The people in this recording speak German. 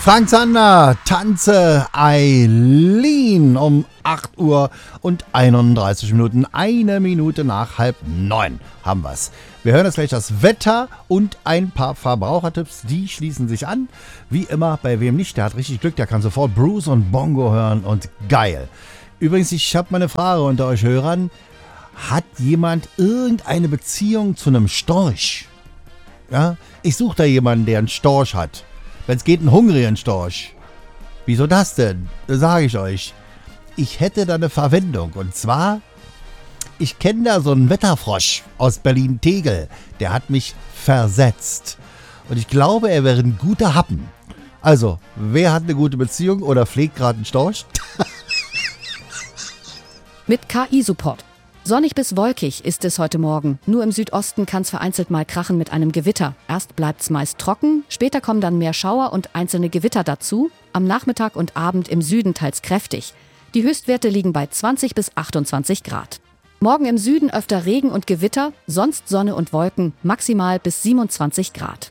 Frank Zander, Tanze Eileen um 8 Uhr und 31 Minuten, 1 Minute nach 8:30 haben wir's. Wir hören jetzt gleich das Wetter und ein paar Verbrauchertipps, die schließen sich an. Wie immer, bei wem nicht, der hat richtig Glück, der kann sofort Bruce und Bongo hören und geil. Übrigens, ich habe mal eine Frage unter euch Hörern. Hat jemand irgendeine Beziehung zu einem Storch? Ja, ich suche da jemanden, der einen Storch hat. Wenn es geht, einen hungrigen Storch. Wieso das denn? Das sage ich euch. Ich hätte da eine Verwendung. Und zwar, ich kenne da so einen Wetterfrosch aus Berlin-Tegel. Der hat mich versetzt. Und ich glaube, er wäre ein guter Happen. Also, wer hat eine gute Beziehung oder pflegt gerade einen Storch? Mit KI-Support. Sonnig bis wolkig ist es heute Morgen. Nur im Südosten kann es vereinzelt mal krachen mit einem Gewitter. Erst bleibt es meist trocken, später kommen dann mehr Schauer und einzelne Gewitter dazu. Am Nachmittag und Abend im Süden teils kräftig. Die Höchstwerte liegen bei 20 bis 28 Grad. Morgen im Süden öfter Regen und Gewitter, sonst Sonne und Wolken, maximal bis 27 Grad.